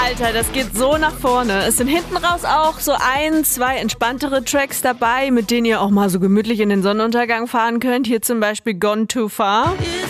Alter, das geht so nach vorne. Es sind hinten raus auch so 1, 2 entspanntere Tracks dabei, mit denen ihr auch mal so gemütlich in den Sonnenuntergang fahren könnt. Hier zum Beispiel Gone Too Far.